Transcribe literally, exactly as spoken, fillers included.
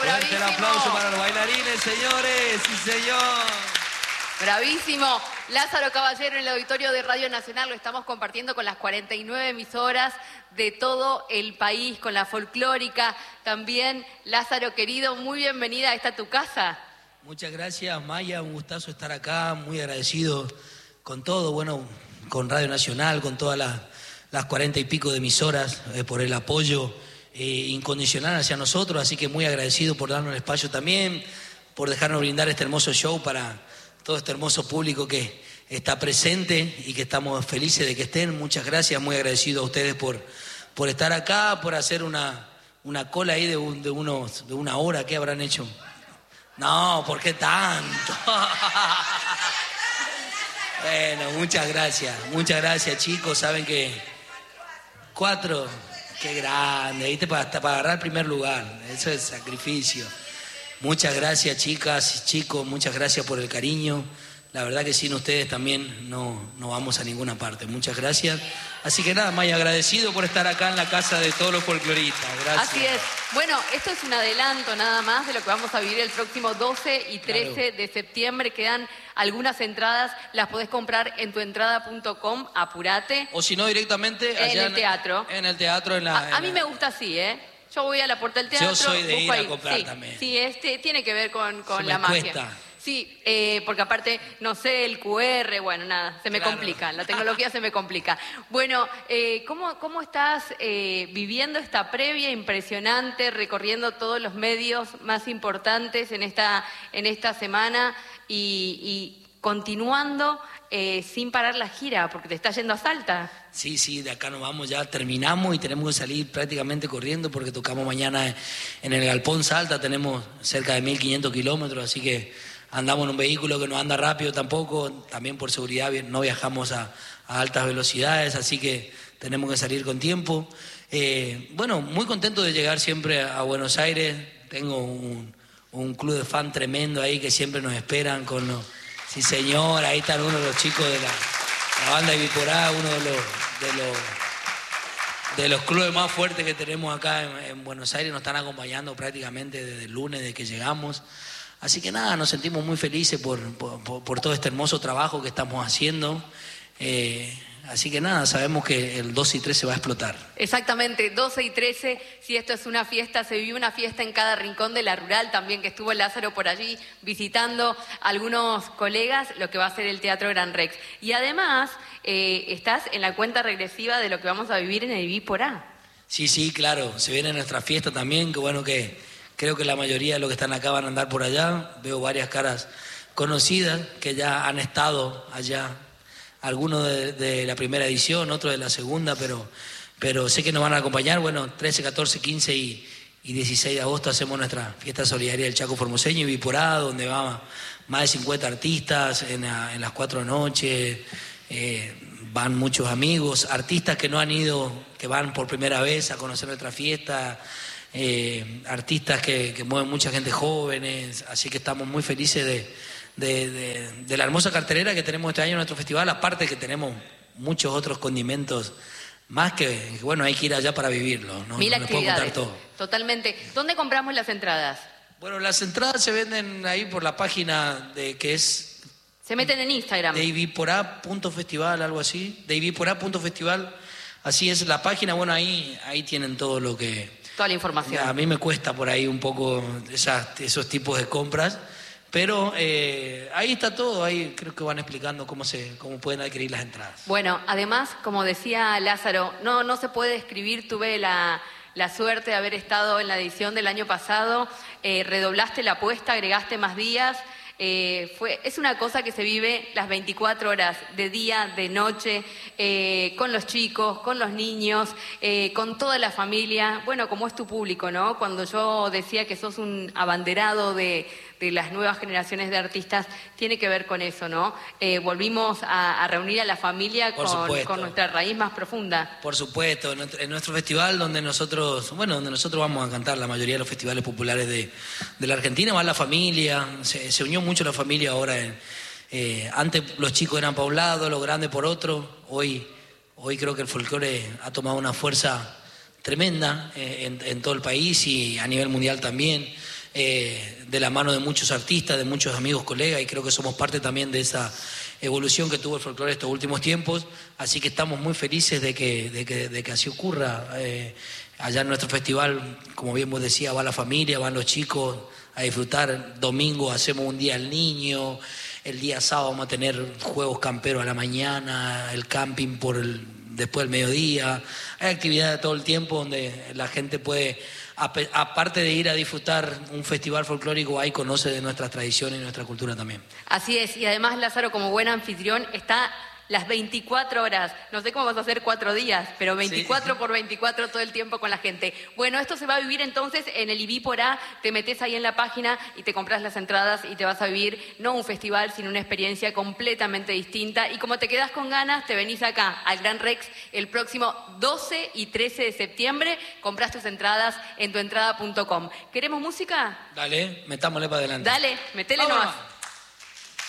Fuerte el aplauso para los bailarines, señores. Sí, señor. Bravísimo. Lázaro Caballero en el auditorio de Radio Nacional, lo estamos compartiendo con las cuarenta y nueve emisoras de todo el país, con la folclórica. También, Lázaro querido, muy bienvenida a esta tu casa. Muchas gracias, Maya, un gustazo estar acá, muy agradecido con todo, bueno, con Radio Nacional, con todas las, las cuarenta y pico de emisoras, eh, por el apoyo eh, incondicional hacia nosotros, así que muy agradecido por darnos el espacio también, por dejarnos brindar este hermoso show para todo este hermoso público que está presente y que estamos felices de que estén. Muchas gracias, muy agradecido a ustedes por, por estar acá, por hacer una, una cola ahí de, un, de, unos, de una hora. ¿Qué habrán hecho? No, ¿por qué tanto? Bueno, muchas gracias, muchas gracias, chicos. Saben que cuatro, qué grande, ¿viste? Para, hasta para agarrar el primer lugar, eso es sacrificio. Muchas gracias, chicas y chicos, muchas gracias por el cariño. La verdad que sin ustedes también no, no vamos a ninguna parte. Muchas gracias. Así que nada, Maya, agradecido por estar acá en la casa de todos los folcloristas. Gracias. Así es. Bueno, esto es un adelanto nada más de lo que vamos a vivir el próximo doce y trece claro. de septiembre. Quedan algunas entradas, las podés comprar en tuentrada punto com, apurate. O si no, directamente allá en el teatro. En el teatro. En la, a, en a mí la... me gusta así, ¿eh? Yo voy a la puerta del teatro. Yo soy de ir ahí. a comprar sí, también. Sí, este tiene que ver con, con Se la me magia. Cuesta. Sí, eh, porque aparte, no sé, el cu erre, bueno, nada, se me Claro. complica, la tecnología se me complica. Bueno, eh, ¿cómo, cómo estás eh, viviendo esta previa impresionante, recorriendo todos los medios más importantes en esta, en esta semana y, y continuando eh, sin parar la gira, porque te está yendo a Salta? Sí, sí, de acá nos vamos, ya terminamos y tenemos que salir prácticamente corriendo porque tocamos mañana en el Galpón Salta, tenemos cerca de mil quinientos kilómetros, así que andamos en un vehículo que no anda rápido tampoco, también por seguridad no viajamos a, a altas velocidades, así que tenemos que salir con tiempo. Eh, bueno, muy contento de llegar siempre a Buenos Aires, tengo un, un club de fan tremendo ahí que siempre nos esperan con los... Sí señor, ahí están uno de los chicos de la, la banda de Biporá, uno de los, de los de los clubes más fuertes que tenemos acá en, en Buenos Aires, nos están acompañando prácticamente desde el lunes, desde que llegamos. Así que nada, nos sentimos muy felices por, por, por, por todo este hermoso trabajo que estamos haciendo. Eh, así que nada, sabemos que el doce y trece va a explotar. Exactamente, doce y trece, si esto es una fiesta, se vive una fiesta en cada rincón de la rural, también que estuvo Lázaro por allí visitando a algunos colegas, lo que va a ser el Teatro Gran Rex. Y además, eh, estás en la cuenta regresiva de lo que vamos a vivir en el Biporá. Sí, sí, claro, se viene nuestra fiesta también, que bueno que... Creo que la mayoría de los que están acá van a andar por allá. Veo varias caras conocidas que ya han estado allá. Algunos de, de la primera edición, otros de la segunda, pero, pero sé que nos van a acompañar. Bueno, trece, catorce, quince y, y dieciséis de agosto hacemos nuestra fiesta solidaria del Chaco Formoseño y Biporá, donde van más de cincuenta artistas en, la, en las cuatro noches. Eh, van muchos amigos, artistas que no han ido, que van por primera vez a conocer nuestra fiesta. Eh, artistas que, que mueven mucha gente jóvenes, así que estamos muy felices de, de, de, de la hermosa cartelera que tenemos este año en nuestro festival, aparte que tenemos muchos otros condimentos más que, que bueno, hay que ir allá para vivirlo, ¿no? Mil no les puedo contar actividades, todo. Totalmente. ¿Dónde compramos las entradas? Bueno, las entradas se venden ahí por la página de que es... Se meten en Instagram. de ibiporá punto festival, algo así, de ibiporá punto festival, así es la página, bueno, ahí, ahí tienen todo lo que... Toda la información. A mí me cuesta por ahí un poco esas, esos tipos de compras, pero eh, ahí está todo, ahí creo que van explicando cómo se cómo pueden adquirir las entradas. Bueno, además, como decía Lázaro, no, no se puede describir, tuve la, la suerte de haber estado en la edición del año pasado, eh, redoblaste la apuesta, agregaste más días. Eh, fue, es una cosa que se vive las veinticuatro horas, de día, de noche, eh, con los chicos, con los niños, eh, con toda la familia. Bueno, como es tu público, ¿no? Cuando yo decía que sos un abanderado de, de las nuevas generaciones de artistas, tiene que ver con eso, ¿no? Eh, volvimos a, a reunir a la familia con, con nuestra raíz más profunda. Por supuesto, en nuestro festival donde nosotros, bueno, donde nosotros vamos a cantar la mayoría de los festivales populares de, de la Argentina, va la familia, se, se unió mucho la familia ahora. En, eh, antes los chicos eran para un lado, los grandes por otro, hoy, hoy creo que el folclore ha tomado una fuerza tremenda eh, en, en todo el país y a nivel mundial también. eh, de la mano de muchos artistas, de muchos amigos, colegas, y creo que somos parte también de esa evolución que tuvo el folclore estos últimos tiempos, así que estamos muy felices de que, de que, de que así ocurra. Eh, allá en nuestro festival, como bien vos decías, va la familia, van los chicos a disfrutar. Domingo hacemos un día al niño, el día sábado vamos a tener juegos camperos a la mañana, el camping por el, después del mediodía. Hay actividades todo el tiempo donde la gente puede, aparte de ir a disfrutar un festival folclórico, ahí conoce de nuestras tradiciones y nuestra cultura también. Así es, y además Lázaro, como buen anfitrión, está las veinticuatro horas, no sé cómo vas a hacer cuatro días, pero veinticuatro sí. por veinticuatro todo el tiempo con la gente. Bueno, esto se va a vivir entonces en el Ibípora, te metes ahí en la página y te compras las entradas y te vas a vivir no un festival, sino una experiencia completamente distinta. Y como te quedas con ganas, te venís acá al Gran Rex el próximo doce y trece de septiembre, compras tus entradas en tuentrada punto com. ¿Queremos música? Dale, metámosle para adelante. Dale, metele Vámonos. nomás.